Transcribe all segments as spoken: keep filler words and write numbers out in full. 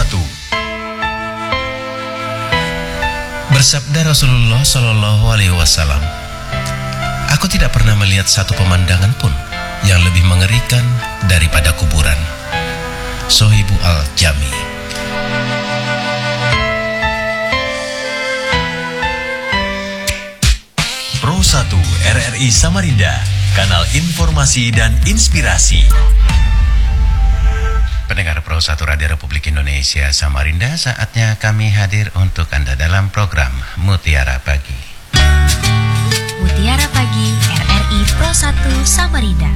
satu. Bersabda Rasulullah Shallallahu Alaihi Wasallam, aku tidak pernah melihat satu pemandangan pun yang lebih mengerikan daripada kuburan. Sohibu Al-Jami. Pro satu R R I Samarinda, kanal informasi dan inspirasi. Pendengar Pro satu Radio Republik Indonesia Samarinda, saatnya kami hadir untuk Anda dalam program Mutiara Pagi. Mutiara Pagi R R I Pro satu Samarinda.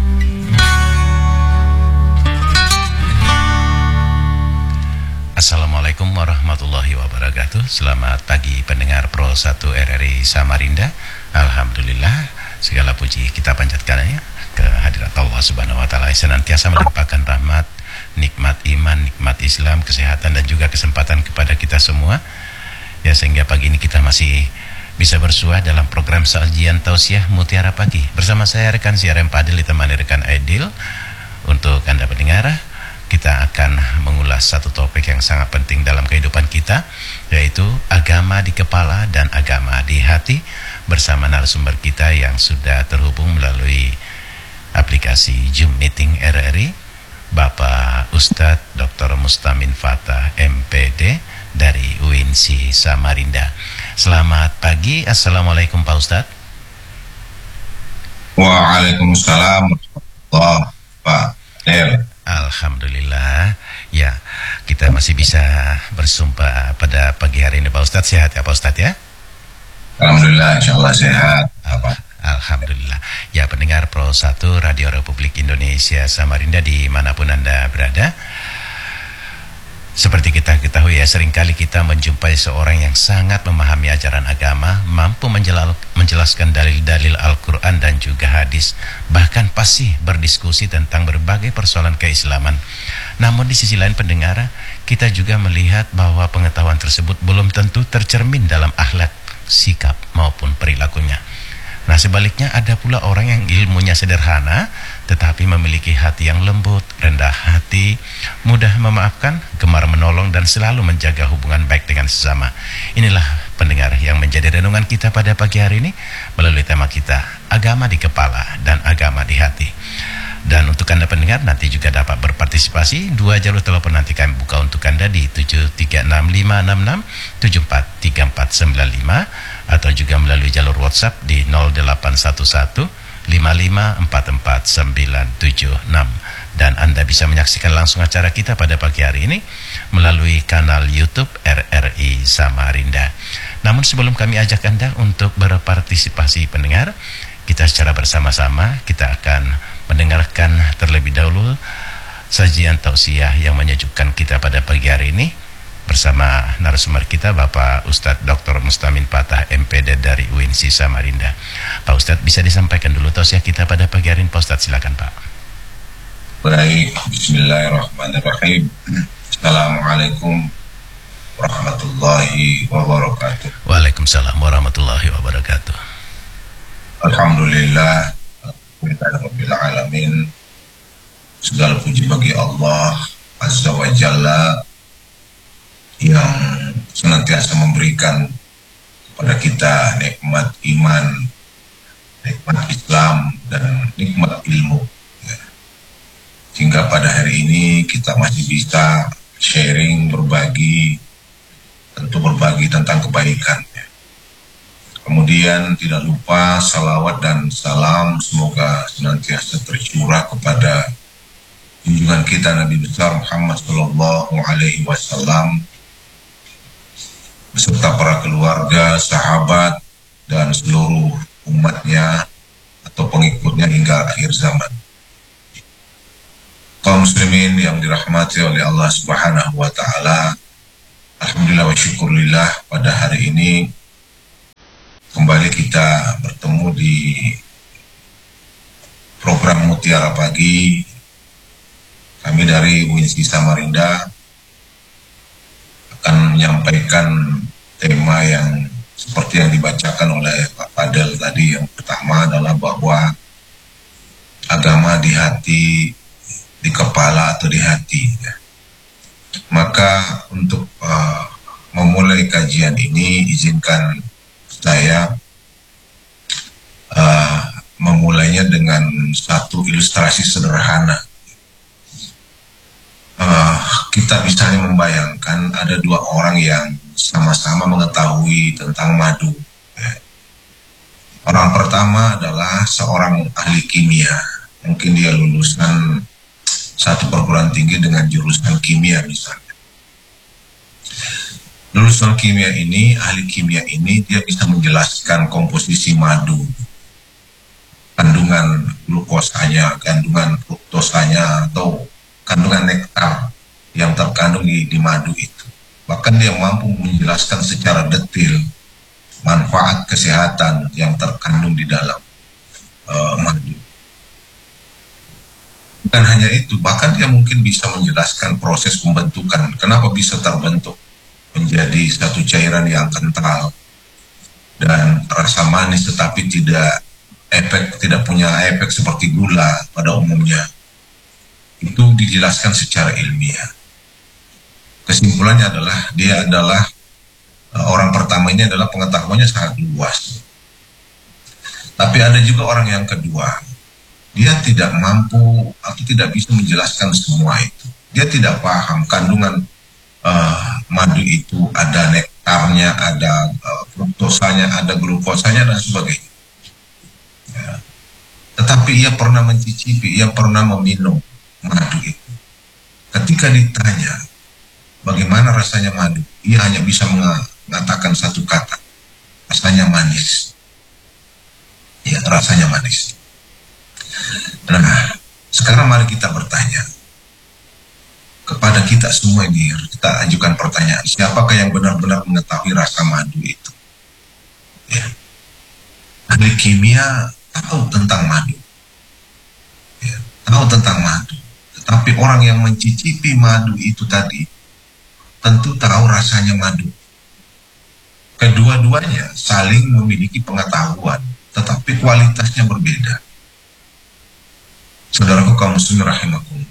Assalamualaikum warahmatullahi wabarakatuh. Selamat pagi pendengar Pro satu R R I Samarinda. Alhamdulillah, segala puji kita panjatkan ya ke hadirat Allah Subhanahu wa taala, senantiasa melimpahkan rahmat, nikmat iman, nikmat Islam, kesehatan dan juga kesempatan kepada kita semua. Ya, sehingga pagi ini kita masih bisa bersua dalam program sajian tausiah Mutiara Pagi. Bersama saya rekan siar M Fadil ditemani rekan Aidil. Untuk Anda pendengar, kita akan mengulas satu topik yang sangat penting dalam kehidupan kita, yaitu agama di kepala dan agama di hati, bersama narasumber kita yang sudah terhubung melalui aplikasi Zoom Meeting R R I, Bapak Ustadz Doktor Mustamin Fatah M P D dari U I N S I Samarinda. Selamat pagi, Assalamualaikum Pak Ustadz. Waalaikumsalam warahmatullahi wabarakatuh. Alhamdulillah, ya kita masih bisa bersumpah pada pagi hari ini Pak Ustadz. Sehat ya Pak Ustadz ya? Alhamdulillah, insyaallah sehat. Al- Alhamdulillah. Ya, pendengar Pro satu Radio Republik Indonesia Samarinda dimanapun Anda berada, seperti kita ketahui ya, seringkali kita menjumpai seorang yang sangat memahami ajaran agama, mampu menjelal, menjelaskan dalil-dalil Al-Quran dan juga hadis, bahkan fasih berdiskusi tentang berbagai persoalan keislaman. Namun di sisi lain pendengar, kita juga melihat bahwa pengetahuan tersebut belum tentu tercermin dalam akhlak, sikap maupun perilakunya. Nah, sebaliknya ada pula orang yang ilmunya sederhana tetapi memiliki hati yang lembut, rendah hati, mudah memaafkan, gemar menolong dan selalu menjaga hubungan baik dengan sesama. Inilah pendengar yang menjadi renungan kita pada pagi hari ini melalui tema kita, agama di kepala dan agama di hati. Dan untuk Anda pendengar, nanti juga dapat berpartisipasi. Dua jalur telepon nanti kami buka untuk Anda di tujuh tiga enam lima enam enam tujuh empat tiga empat sembilan lima, atau juga melalui jalur WhatsApp di nol delapan satu satu lima lima empat empat sembilan tujuh enam. Dan Anda bisa menyaksikan langsung acara kita pada pagi hari ini melalui kanal YouTube R R I Samarinda. Namun sebelum kami ajak Anda untuk berpartisipasi pendengar, kita secara bersama-sama kita akan mendengarkan terlebih dahulu sajian tausiah yang menyejukkan kita pada pagi hari ini bersama narasumber kita Bapak Ustadz Doktor Mustamin Fatah M P D dari U I N S I Samarinda. Pak Ustadz, bisa disampaikan dulu tausiah kita pada pagi hari ini Pak Ustadz, silakan Pak. Baik, bismillahirrahmanirrahim. Assalamualaikum warahmatullahi wabarakatuh. Waalaikumsalam warahmatullahi wabarakatuh. Alhamdulillah, Rabbil alamin. Segala puji bagi Allah Azza wa Jalla yang senantiasa memberikan kepada kita nikmat iman, nikmat Islam dan nikmat ilmu, ya. Sehingga pada hari ini kita masih bisa sharing, berbagi, tentu berbagi tentang kebaikan, ya. Kemudian tidak lupa salawat dan salam semoga senantiasa tercurah kepada junjungan kita Nabi besar Muhammad Sallallahu Alaihi Wasallam beserta para keluarga, sahabat dan seluruh umatnya atau pengikutnya hingga akhir zaman. Kaum muslimin yang dirahmati oleh Allah Subhanahu wa taala, alhamdulillah wa syukurillah, pada hari ini kembali kita bertemu di program Mutiara Pagi. Kami dari U I N S I Samarinda akan menyampaikan tema yang seperti yang dibacakan oleh Pak Fadel tadi. Yang pertama adalah bahwa agama di hati, di kepala atau di hati, ya. Maka untuk uh, memulai kajian ini, izinkan saya uh, memulainya dengan satu ilustrasi sederhana. Uh, kita bisa membayangkan ada dua orang yang sama-sama mengetahui tentang madu. Orang pertama adalah seorang ahli kimia. Mungkin dia lulusan satu perguruan tinggi dengan jurusan kimia misalnya. Lulusan kimia ini, ahli kimia ini, dia bisa menjelaskan komposisi madu, kandungan glukosanya, kandungan fruktosanya, atau kandungan nektar yang terkandung di, di madu itu. Bahkan dia mampu menjelaskan secara detail manfaat kesehatan yang terkandung di dalam uh, madu. Bukan hanya itu, bahkan dia mungkin bisa menjelaskan proses pembentukan, kenapa bisa terbentuk menjadi satu cairan yang kental dan rasa manis tetapi tidak efek, tidak punya efek seperti gula pada umumnya. Itu dijelaskan secara ilmiah. Kesimpulannya adalah dia adalah orang pertama ini adalah pengetahuannya sangat luas. Tapi ada juga orang yang kedua, dia tidak mampu atau tidak bisa menjelaskan semua itu. Dia tidak paham kandungan uh, madu itu, ada nektarnya, ada uh, fruktosanya, ada glukosanya dan sebagainya. Ya. Tetapi ia pernah mencicipi, ia pernah meminum madu itu. Ketika ditanya bagaimana rasanya madu, ia hanya bisa mengatakan mengatakan satu kata, rasanya manis. Ya, rasanya manis. Nah, sekarang mari kita bertanya kepada kita semua ini, kita ajukan pertanyaan, siapakah yang benar-benar mengetahui rasa madu itu? Ya. Ahli kimia tahu tentang madu, ya, tahu tentang madu. Tetapi orang yang mencicipi madu itu tadi tentu tahu rasanya madu. Kedua-duanya saling memiliki pengetahuan, tetapi kualitasnya berbeda. Saudaraku kaum muslimin rahimakumullah.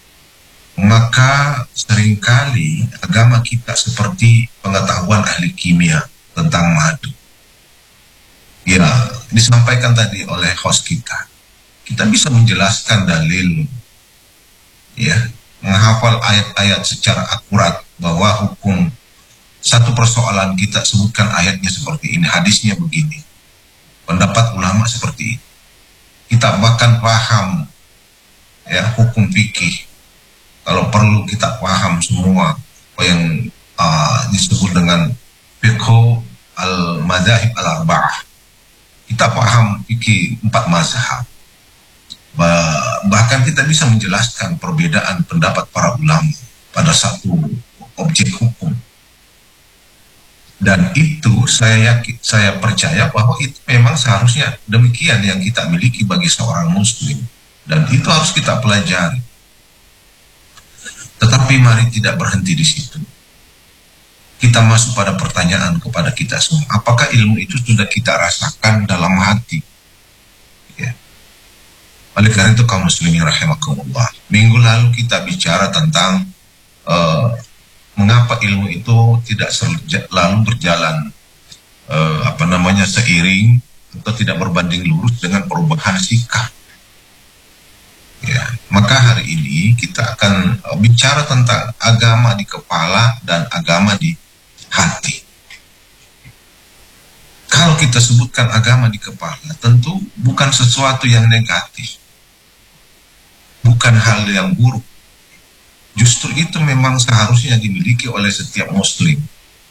Maka seringkali agama kita seperti pengetahuan ahli kimia tentang madu. Ya, disampaikan tadi oleh host kita. Kita bisa menjelaskan dalil, ya, menghafal ayat-ayat secara akurat bahwa hukum satu persoalan kita sebutkan ayatnya seperti ini, hadisnya begini, pendapat ulama seperti ini. Kita bahkan paham ya hukum fikih. Kalau perlu kita paham semua apa yang uh, disebut dengan fiqh al-madzhab al-arba'ah. Kita paham fikih empat mazhab. Bahkan kita bisa menjelaskan perbedaan pendapat para ulama pada satu objek hukum. Dan itu saya yakin, saya percaya bahwa itu memang seharusnya demikian yang kita miliki bagi seorang muslim. Dan itu harus kita pelajari. Tetapi mari tidak berhenti di situ. Kita masuk pada pertanyaan kepada kita semua. Apakah ilmu itu sudah kita rasakan dalam hati? Ya. Oleh karena itu kaum muslimin rahimakumullah, minggu lalu kita bicara tentang uh, mengapa ilmu itu tidak selalu berjalan uh, apa namanya seiring atau tidak berbanding lurus dengan perubahan sikap. Ya, maka hari ini kita akan uh, bicara tentang agama di kepala dan agama di hati. Kalau kita sebutkan agama di kepala, tentu bukan sesuatu yang negatif, bukan hal yang buruk. Justru itu memang seharusnya dimiliki oleh setiap muslim.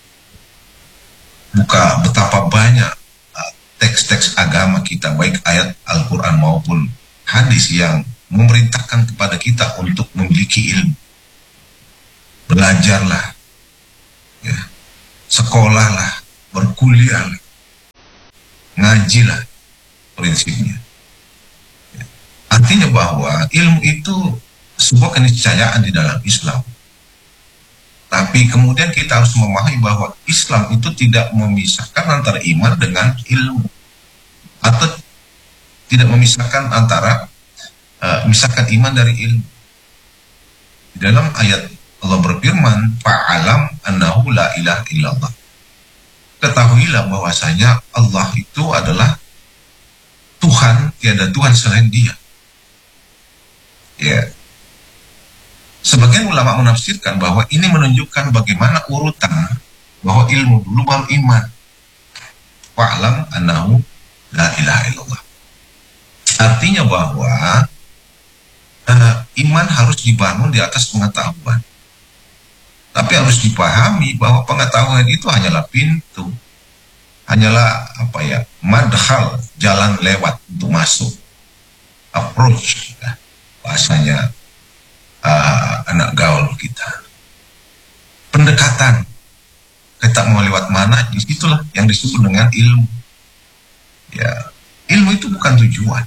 Buka betapa banyak uh, teks-teks agama kita, baik ayat Al-Quran maupun hadis yang memerintahkan kepada kita untuk memiliki ilmu. Belajarlah, ya, sekolahlah, berkuliahlah, ngajilah, prinsipnya. Ya. Artinya bahwa ilmu itu sebuah keniscayaan di dalam Islam. Tapi kemudian kita harus memahami bahwa Islam itu tidak memisahkan antara iman dengan ilmu, atau tidak memisahkan antara uh, memisahkan iman dari ilmu. Di dalam ayat Allah berfirman, fa'alam annahu la ilaha illallah. Ketahuilah bahwasanya Allah itu adalah Tuhan, tiada Tuhan selain Dia. Ya. Sebagian ulama menafsirkan bahwa ini menunjukkan bagaimana urutan, bahwa ilmu dulu baru iman. Fa'alam annahu la ilaha illallah. Artinya bahwa uh, iman harus dibangun di atas pengetahuan. Tapi harus dipahami bahwa pengetahuan itu hanyalah pintu, hanyalah apa ya, madkhal, jalan lewat untuk masuk, approach, ya, bahasanya uh, anak gaul kita. Pendekatan, kita mau lewat mana, disitulah yang disebut dengan ilmu. Ya, ilmu itu bukan tujuan.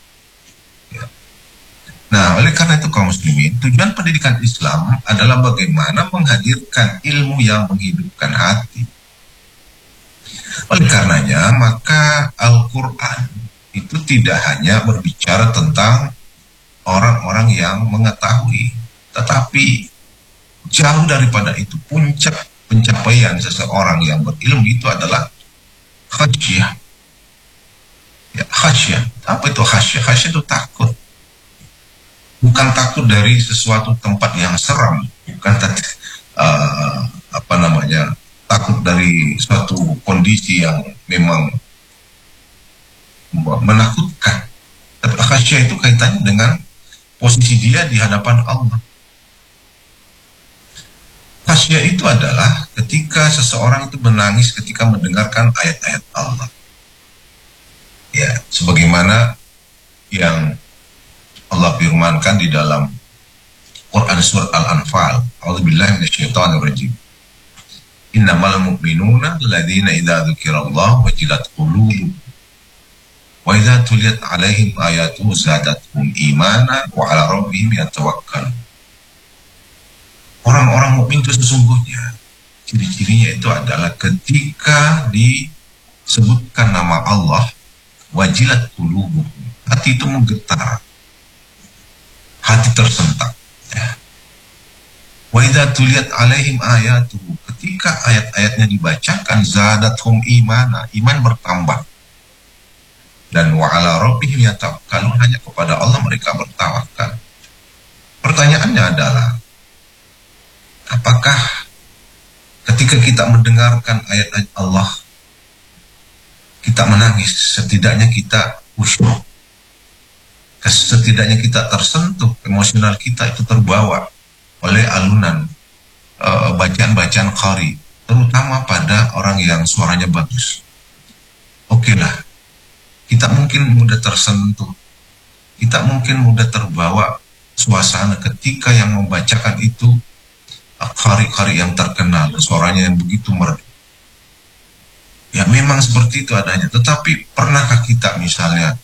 Nah, oleh karena itu kaum muslimin, tujuan pendidikan Islam adalah bagaimana menghadirkan ilmu yang menghidupkan hati. Oleh karenanya, maka Al-Quran itu tidak hanya berbicara tentang orang-orang yang mengetahui, tetapi jauh daripada itu, puncak pencapaian seseorang yang berilmu itu adalah khasyah. Ya, khasyah. Apa itu khasyah? Khasyah itu takut. Bukan takut dari sesuatu tempat yang seram, bukan uh, apa namanya, takut dari suatu kondisi yang memang menakutkan. Tapi khasyah itu kaitannya dengan posisi dia di hadapan Allah. Khasyah itu adalah ketika seseorang itu menangis ketika mendengarkan ayat-ayat Allah. Ya, sebagaimana yang Allah firmankan di dalam Quran surat Al-Anfal, A'udzubillahi minasyaitonirrajim. Innamal mu'minuna alladzina idza dzukirallahu wajilat qulubuhum wa idza tuliyat 'alaihim ayatuhu zadatuhum imanan wa 'ala rabbihim yatawakkalun. Orang-orang mukmin itu sesungguhnya ciri-cirinya itu adalah ketika disebutkan nama Allah, wajilat qulubuhum, hati itu menggetar, hati tersentak. Ya. Wa idza tuliyat 'alaihim ayatuhu, ketika ayat-ayatnya dibacakan, zadathum imana, iman bertambah. Dan wa 'ala rabbihim yatawakkalun, hanya kepada Allah mereka bertawakal. Pertanyaannya adalah, apakah ketika kita mendengarkan ayat-ayat Allah kita menangis? Setidaknya kita khusyuk, setidaknya kita tersentuh, emosional kita itu terbawa oleh alunan uh, bacaan-bacaan qari, terutama pada orang yang suaranya bagus. Oke okay lah, kita mungkin mudah tersentuh, kita mungkin mudah terbawa suasana ketika yang membacakan itu uh, qari-qari yang terkenal, suaranya yang begitu merdu. Ya memang seperti itu adanya, tetapi pernahkah kita misalnya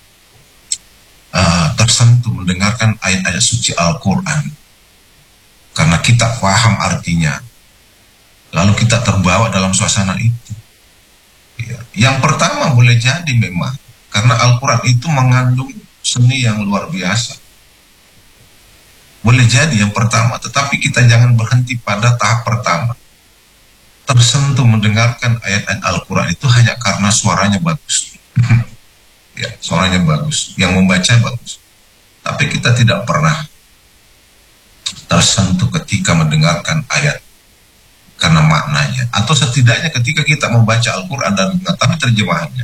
Uh, tersentuh mendengarkan ayat-ayat suci Al-Quran karena kita paham artinya, lalu kita terbawa dalam suasana itu? Ya. Yang pertama boleh jadi memang karena Al-Quran itu mengandung seni yang luar biasa, boleh jadi yang pertama, tetapi kita jangan berhenti pada tahap pertama. Tersentuh mendengarkan ayat-ayat Al-Quran itu hanya karena suaranya bagus. Ya, suaranya bagus, yang membaca bagus, tapi kita tidak pernah tersentuh ketika mendengarkan ayat karena maknanya, atau setidaknya ketika kita membaca Al-Quran dan mengetahui terjemahannya,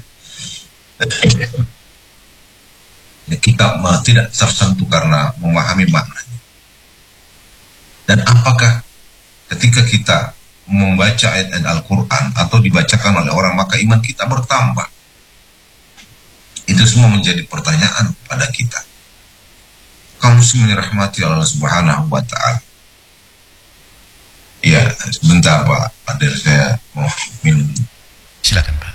ya, kita tidak tersentuh karena memahami maknanya. Dan apakah ketika kita membaca ayat-ayat Al-Quran atau dibacakan oleh orang maka iman kita bertambah? Itu semua menjadi pertanyaan pada kita. Kaum muslimin rahmati Allah Subhanahu wa taala. Ya, sebentar Pak Adel, saya mau minum. Silakan Pak.